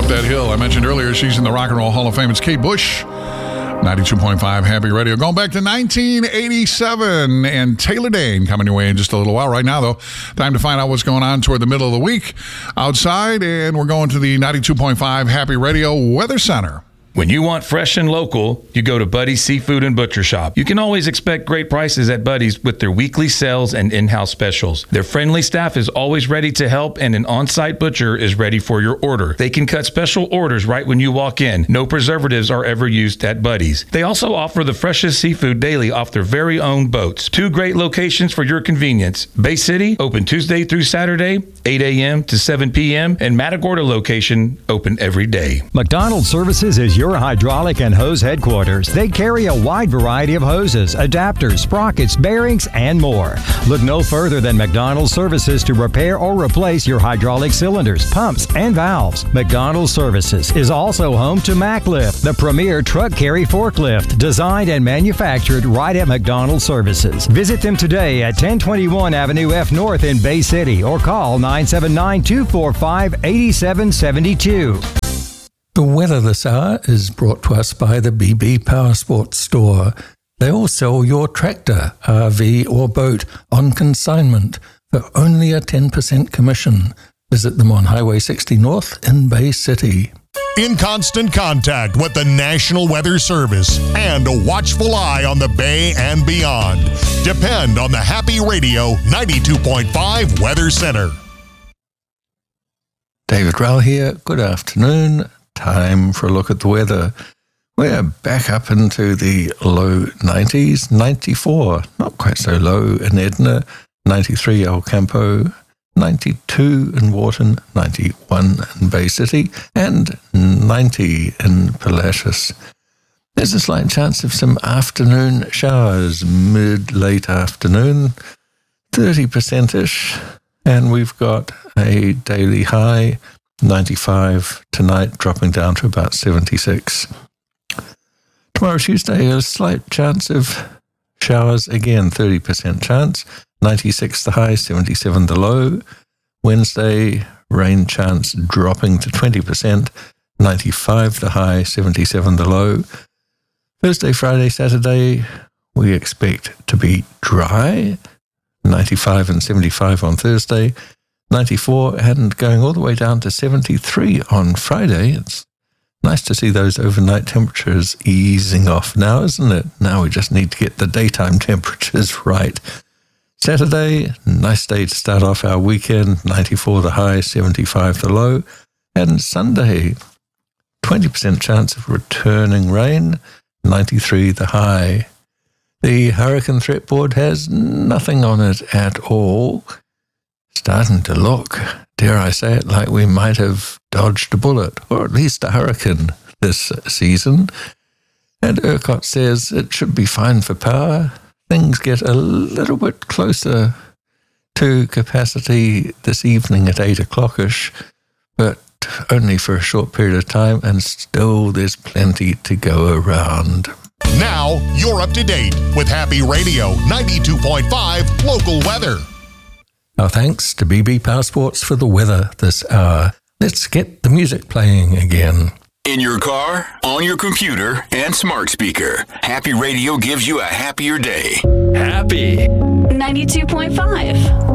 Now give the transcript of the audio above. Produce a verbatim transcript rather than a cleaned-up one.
up that hill. I mentioned earlier she's in the Rock and Roll Hall of Fame. It's Kate Bush. ninety-two point five Happy Radio. Going back to nineteen eighty-seven and Taylor Dane coming your way in just a little while. Right now, though, time to find out what's going on toward the middle of the week outside. And we're going to the ninety-two point five Happy Radio Weather Center. When you want fresh and local, you go to Buddy's Seafood and Butcher Shop. You can always expect great prices at Buddy's with their weekly sales and in-house specials. Their friendly staff is always ready to help, and an on-site butcher is ready for your order. They can cut special orders right when you walk in. No preservatives are ever used at Buddy's. They also offer the freshest seafood daily off their very own boats. Two great locations for your convenience. Bay City, open Tuesday through Saturday, eight a.m. to seven p.m., and Matagorda location, open every day. McDonald's Services is your hydraulic and hose headquarters. They carry a wide variety of hoses, adapters, sprockets, bearings, and more. Look no further than McDonald's Services to repair or replace your hydraulic cylinders, pumps, and valves. McDonald's Services is also home to MacLift, the premier truck carry forklift, designed and manufactured right at McDonald's Services. Visit them today at ten twenty-one Avenue F North in Bay City or call nine seven nine, two four five, eight seven seven two. The weather this hour is brought to us by the B B Power Sports Store. They will sell your tractor, R V or boat on consignment for only a ten percent commission. Visit them on Highway sixty North in Bay City. In constant contact with the National Weather Service and a watchful eye on the Bay and beyond. Depend on the Happy Radio ninety-two point five Weather Center. David Rowell here. Good afternoon. Time for a look at the weather. We're back up into the low nineties, ninety-four, not quite so low in Edna, ninety-three El Campo, ninety-two in Wharton, ninety-one in Bay City, and ninety in Palacios. There's a slight chance of some afternoon showers, mid-late afternoon, thirty percent-ish, and we've got a daily high, ninety-five tonight, dropping down to about seventy-six. Tomorrow, Tuesday, a slight chance of showers, again, thirty percent chance, ninety-six the high, seventy-seven the low. Wednesday, rain chance dropping to twenty percent, ninety-five the high, seventy-seven the low. Thursday, Friday, Saturday, we expect to be dry, ninety-five and seventy-five on Thursday, ninety-four and going all the way down to seventy-three on Friday. It's nice to see those overnight temperatures easing off now, isn't it? Now we just need to get the daytime temperatures right. Saturday, nice day to start off our weekend, ninety-four the high, seventy-five the low. And Sunday, twenty percent chance of returning rain, ninety-three the high. The hurricane threat board has nothing on it at all. Starting to look, dare I say it, like we might have dodged a bullet, or at least a hurricane this season. And ERCOT says it should be fine for power. Things get a little bit closer to capacity this evening at eight o'clock-ish, but only for a short period of time, and still there's plenty to go around. Now you're up to date with Happy Radio ninety-two point five local weather. Our thanks to B B Power Sports for the weather this hour. Let's get the music playing again. In your car, on your computer, and smart speaker, Happy Radio gives you a happier day. Happy ninety-two point five